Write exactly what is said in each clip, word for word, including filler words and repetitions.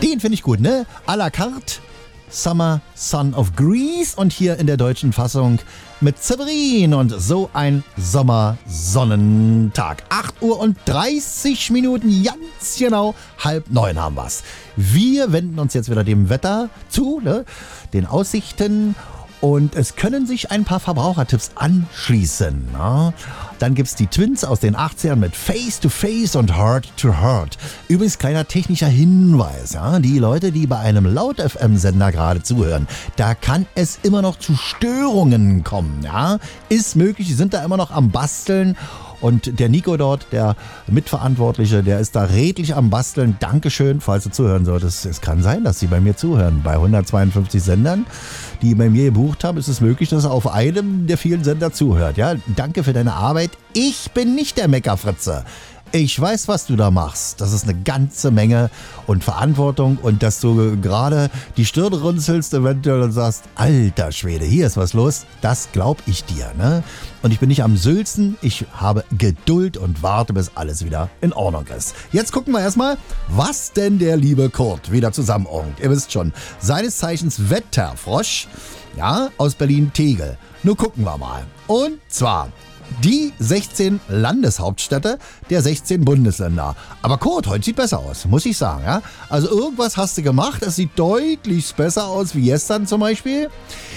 Den finde ich gut, ne? À la carte, Summer Son of Greece und hier in der deutschen Fassung mit Severin und so ein Sommersonnentag. acht Uhr und dreißig Minuten, ganz genau, halb neun haben wir's. Wir wenden uns jetzt wieder dem Wetter zu, ne? Den Aussichten. Und es können sich ein paar Verbrauchertipps anschließen. Na? Dann gibt's die Twins aus den achtzigern mit Face to Face und Heart to Heart. Übrigens kleiner technischer Hinweis. Ja? Die Leute, die bei einem Laut-F M-Sender gerade zuhören, da kann es immer noch zu Störungen kommen. Ja? Ist möglich, die sind da immer noch am Basteln. Und der Nico dort, der Mitverantwortliche, der ist da redlich am Basteln. Dankeschön, falls du zuhören solltest. Es kann sein, dass sie bei mir zuhören. Bei hundertzweiundfünfzig Sendern, die bei mir gebucht haben, ist es möglich, dass er auf einem der vielen Sender zuhört. Ja, danke für deine Arbeit. Ich bin nicht der Meckerfritze. Ich weiß, was du da machst. Das ist eine ganze Menge und Verantwortung und dass du gerade die Stirn runzelst eventuell und sagst, alter Schwede, hier ist was los, das glaub ich dir. Ne? Und ich bin nicht am Sülzen, ich habe Geduld und warte, bis alles wieder in Ordnung ist. Jetzt gucken wir erstmal, was denn der liebe Kurt wieder zusammenordnet. Ihr wisst schon, seines Zeichens Wetterfrosch, ja, aus Berlin-Tegel. Nur gucken wir mal. Und zwar die sechzehn Landeshauptstädte der sechzehn Bundesländer. Aber Kurt, heute sieht besser aus, muss ich sagen. Ja? Also irgendwas hast du gemacht, es sieht deutlich besser aus wie gestern zum Beispiel.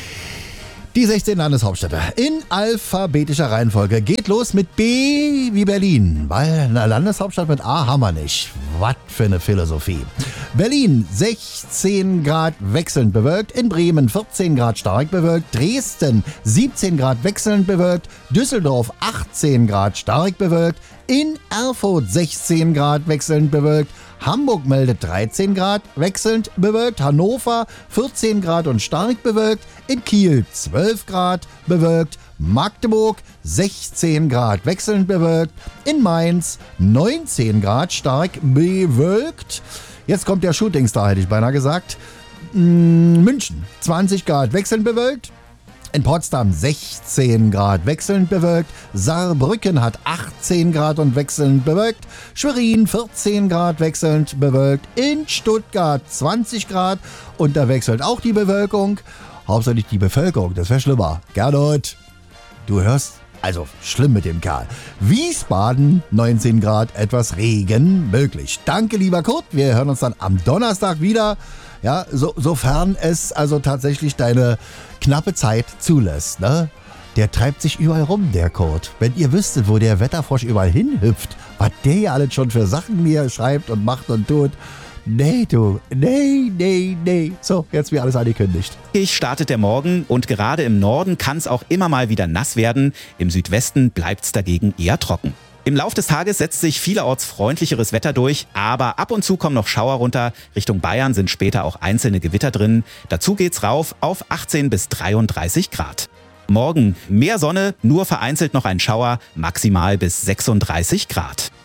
Die sechzehn Landeshauptstädte in alphabetischer Reihenfolge. Geht los mit B wie Berlin, weil eine Landeshauptstadt mit A haben wir nicht. Was für eine Philosophie. Berlin sechzehn Grad wechselnd bewölkt, in Bremen vierzehn Grad stark bewölkt, Dresden siebzehn Grad wechselnd bewölkt, Düsseldorf achtzehn Grad stark bewölkt, in Erfurt sechzehn Grad wechselnd bewölkt, Hamburg meldet dreizehn Grad wechselnd bewölkt, Hannover vierzehn Grad und stark bewölkt, in Kiel zwölf Grad bewölkt, Magdeburg sechzehn Grad wechselnd bewölkt, in Mainz neunzehn Grad stark bewölkt. Jetzt kommt der Shootingstar, hätte ich beinahe gesagt. München zwanzig Grad wechselnd bewölkt. In Potsdam sechzehn Grad wechselnd bewölkt, Saarbrücken hat achtzehn Grad und wechselnd bewölkt, Schwerin vierzehn Grad wechselnd bewölkt, in Stuttgart zwanzig Grad und da wechselt auch die Bewölkung, hauptsächlich die Bevölkerung, das wäre schlimmer. Gernot, du hörst, also schlimm mit dem Kerl. Wiesbaden neunzehn Grad, etwas Regen möglich. Danke lieber Kurt, wir hören uns dann am Donnerstag wieder. Ja, so, sofern es also tatsächlich deine knappe Zeit zulässt, ne? Der treibt sich überall rum, der Kurt. Wenn ihr wüsstet, wo der Wetterfrosch überall hinhüpft, was der ja alles schon für Sachen mir schreibt und macht und tut. Nee, du, nee, nee, nee. So, jetzt wie alles angekündigt. Ich startet der Morgen und gerade im Norden kann es auch immer mal wieder nass werden. Im Südwesten bleibt es dagegen eher trocken. Im Lauf des Tages setzt sich vielerorts freundlicheres Wetter durch, aber ab und zu kommen noch Schauer runter. Richtung Bayern sind später auch einzelne Gewitter drin. Dazu geht's rauf auf achtzehn bis dreiunddreißig Grad. Morgen mehr Sonne, nur vereinzelt noch ein Schauer, maximal bis sechsunddreißig Grad.